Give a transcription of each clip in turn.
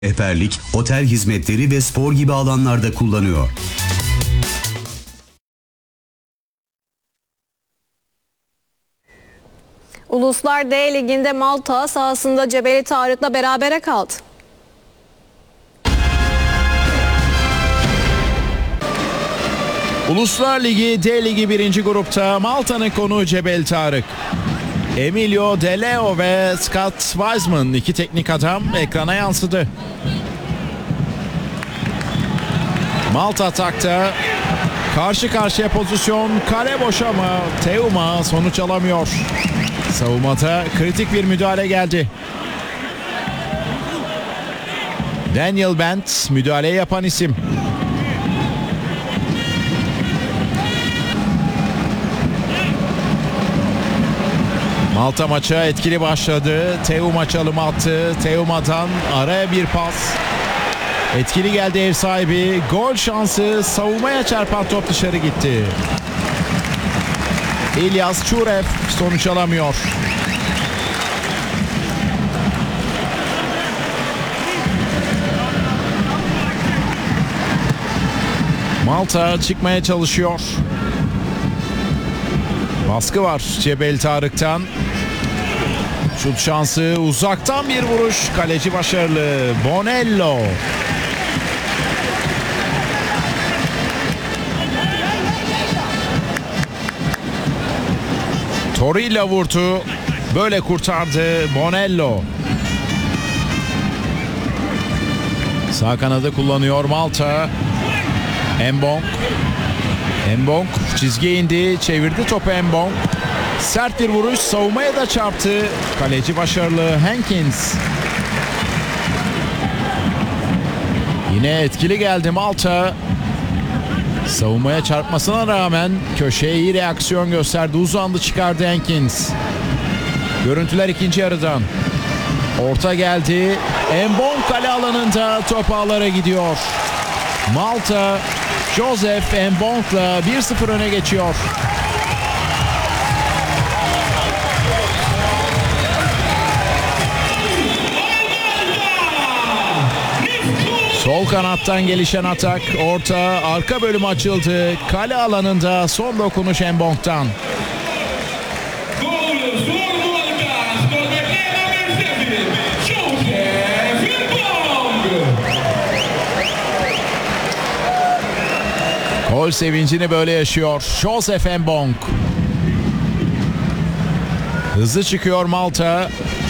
Rehberlik, otel hizmetleri ve spor gibi alanlarda kullanıyor. Uluslar D Ligi'nde Malta sahasında Cebeli Tarık'la berabere kaldı. Uluslar Ligi D Ligi 1. grupta Malta'nın konuğu Cebeli Tarık. Emilio De Leo ve Scott Wiseman, iki teknik adam, ekrana yansıdı. Malta atakta, karşı karşıya pozisyon, kale boş ama Teuma sonuç alamıyor. Savunmada kritik bir müdahale geldi. Daniel Bent müdahaleyi yapan isim. Malta maça etkili başladı. Teuma çalım attı. Teuma'dan araya bir pas. Etkili geldi ev sahibi. Gol şansı, savunmaya çarpan top dışarı gitti. İlyas Çurev sonuç alamıyor. Malta çıkmaya çalışıyor. Baskı var Cebeli Tarık'tan. Şut şansı, uzaktan bir vuruş. Kaleci başarılı. Bonello. Torilla vurdu. Böyle kurtardı Bonello. Sağ kanadı kullanıyor Malta. Mbong. Mbong çizgiye indi. Çevirdi topu Mbong. Sert bir vuruş, savunmaya da çarptı. Kaleci başarılı Hankins. Yine etkili geldi Malta. Savunmaya çarpmasına rağmen köşeye iyi reaksiyon gösterdi. Uzandı, çıkardı Hankins. Görüntüler ikinci yarıdan. Orta geldi. Mbong kale alanında, top ağlara gidiyor. Malta Joseph Mbong'la 1-0 öne geçiyor. Sol kanattan gelişen atak, orta, arka bölüm açıldı. Kale alanında son dokunuş Mbong'tan. Gol sevincini böyle yaşıyor Joseph Mbong. Hızlı çıkıyor Malta.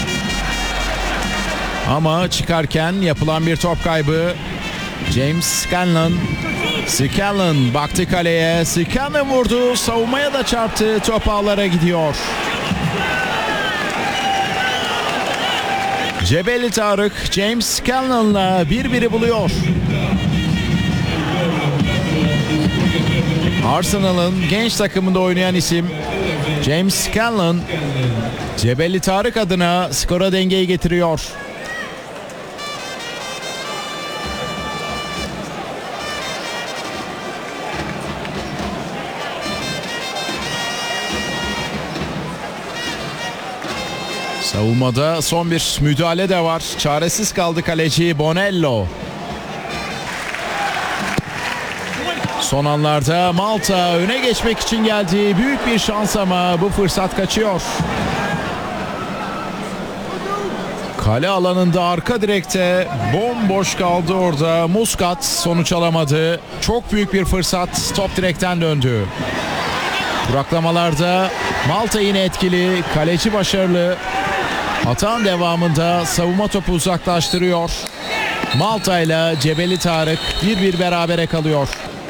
Ama çıkarken yapılan bir top kaybı. James Scanlon. Scanlon baktı kaleye. Scanlon vurdu. Savunmaya da çarptı. Top ağlara gidiyor. Cebeli Tarık James Scanlon'la 1-1'i buluyor. Arsenal'ın genç takımında oynayan isim James Scanlon, Cebeli Tarık adına skora dengeyi getiriyor. Savunmada son bir müdahale de var. Çaresiz kaldı kaleci Bonello. Son anlarda Malta öne geçmek için geldi. Büyük bir şans ama bu fırsat kaçıyor. Kale alanında arka direkte bomboş kaldı orada. Muscat sonuç alamadı. Çok büyük bir fırsat, top direkten döndü. Duraklamalarda Malta yine etkili. Kaleci başarılı. Atağın devamında savunma topu uzaklaştırıyor. Malta ile Cebeli Tarık 1-1 berabere kalıyor.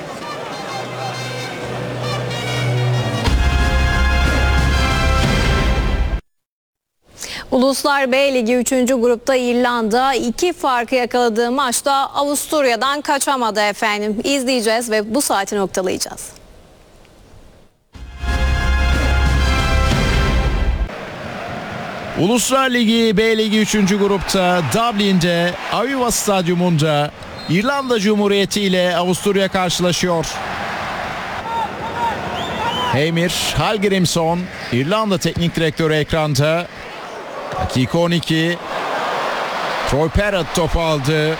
Uluslar B Ligi 3. grupta İrlanda 2 farkı yakaladığı maçta Avusturya'dan kaçamadı efendim. İzleyeceğiz ve bu saati noktalayacağız. Uluslar Ligi B Ligi 3. grupta Dublin'de Aviva Stadyumunda İrlanda Cumhuriyeti ile Avusturya karşılaşıyor. Heimir Hallgrímsson, İrlanda Teknik Direktörü ekranda. Dakika 12. Troy Parrott topu aldı.